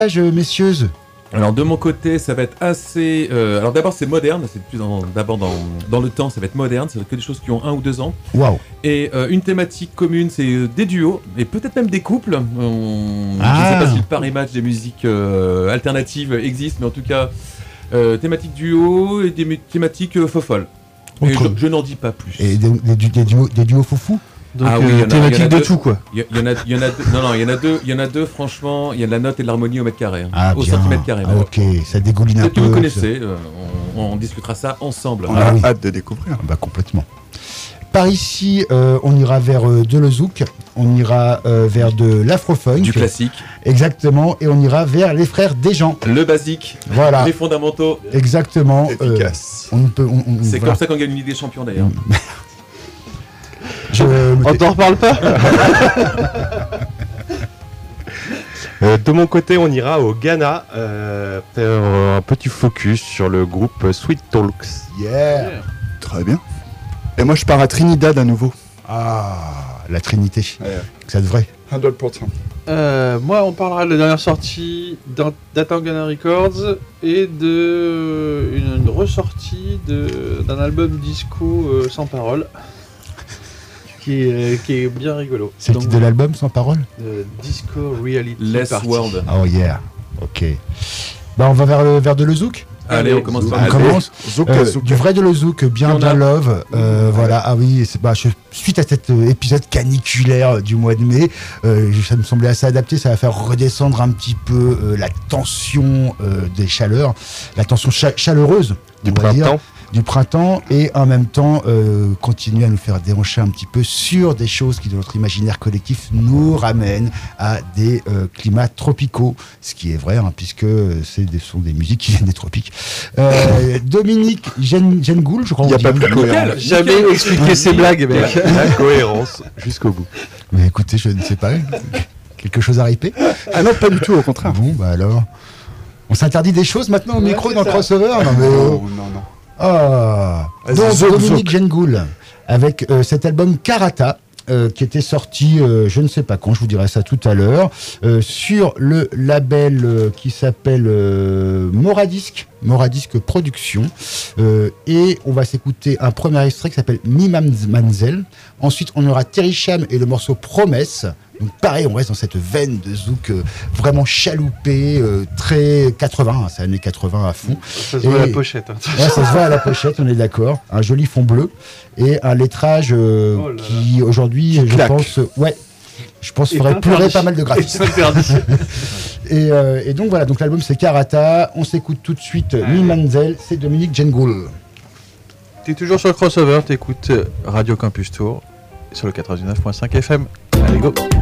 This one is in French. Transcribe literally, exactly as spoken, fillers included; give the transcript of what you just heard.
messieurs. Alors de mon côté, ça va être assez... Euh, alors d'abord c'est moderne, c'est plus dans, d'abord dans, dans le temps, ça va être moderne, c'est que des choses qui ont un ou deux ans. Waouh. Et euh, une thématique commune, c'est euh, des duos, et peut-être même des couples. On... Ah. Je ne sais pas si le Paris Match des musiques euh, alternatives existe, mais en tout cas, euh, thématique duo et des mu- thématiques euh, faux-folles. Et Autre- je, je n'en dis pas plus. Et des, des, du- des duos, des duos foufous. Donc, Ah oui, euh, il y en a- thématique il y en a de deux. tout, quoi. Il y, il y en a, il y en a deux, non, non, il y en a deux, il y en a deux, franchement, il y a de la note et de l'harmonie au mètre carré, hein, Ah, au bien. centimètre carré. Ah, ok, ça dégouline un Peut-être que peu. vous connaissez, euh, on, on discutera ça ensemble. On Ah a oui. hâte de découvrir. Bah, complètement. Par ici, euh, on ira vers euh, de l'Ozouk, on ira euh, vers de l'afrofunk. Du classique, Exactement, et on ira vers les frères Desjans. le basique, Voilà, les fondamentaux. exactement. euh, Efficace. on ne peut. on- on- C'est voilà. comme ça qu'on gagne une Ligue des Champions d'ailleurs. Je me On tais- t'en reparle pas. Euh, de mon côté, on ira au Ghana euh, faire un petit focus sur le groupe Sweet Talks. Yeah. Très bien. Et moi, je pars à Trinidad à nouveau. Ah, la Trinité. Ouais. Ça devrait. cent pour cent. Euh, moi, on parlera de la dernière sortie d'An- d'Atangana Records et de une, une ressortie de- d'un album disco euh, sans parole qui est, qui est bien rigolo. C'est le Donc, titre de l'album sans parole. euh, Disco Reality Less Party. World. Oh yeah. Ok. Bah on va vers le vers de l'Ozouk. Allez, on commence On par commence. Zouk, Euh, zouk. du vrai de l'Ozouk, bien Il y en bien a. love. Euh, voilà. Ah oui. C'est, bah, je- suite à cet euh, épisode caniculaire du mois de mai, euh, ça me semblait assez adapté. Ça va faire redescendre un petit peu euh, la tension euh, des chaleurs, la tension cha- chaleureuse Du on va dire, printemps. du printemps, et en même temps euh, continuer à nous faire déhancher un petit peu sur des choses qui, dans notre imaginaire collectif, nous ramènent à des euh, climats tropicaux, ce qui est vrai, hein, puisque c'est des, sont des musiques qui viennent des tropiques. Euh, Dominique Gen- Gengoul, je crois. Il n'y a on pas dit. plus cohérent. Jamais expliquer ses blagues, mec. La cohérence jusqu'au bout. Mais écoutez, je ne sais pas. Quelque chose à riper. Ah non, pas du tout, au contraire. Bon, bah alors. On s'interdit des choses maintenant au Ouais, micro c'est dans le ça. crossover. Non, mais, oh. Non, non, non. Ah, Vas-y, donc zouk, Dominique zouk. Gengoul avec euh, cet album Karata euh, qui était sorti euh, je ne sais pas quand, je vous dirai ça tout à l'heure, euh, sur le label euh, qui s'appelle euh, Moradisc, Moradisc Productions, euh, et on va s'écouter un premier extrait qui s'appelle Mimam Manzel. Ensuite on aura Terry Cham et le morceau Promesse. Donc pareil, on reste dans cette veine de zouk euh, vraiment chaloupé, euh, très quatre-vingts, hein, c'est années quatre-vingts à fond. Ça se voit à Et- la pochette. hein. Ouais, ça se voit à la pochette, on est d'accord. Un joli fond bleu et un lettrage euh, Oh là là. qui aujourd'hui, je claque. pense, euh, ouais, je pense Et ferait plein pleurer perdu. pas mal de Et graphistes. ça perdu. Et, euh, et donc voilà, donc l'album c'est Karata. On s'écoute tout de suite Allez. Mi Manzel, c'est Dominique Gengoul. T'es toujours sur le crossover, t'écoutes Radio Campus Tour sur le quatre-vingt-dix-neuf virgule cinq F M. Allez, go!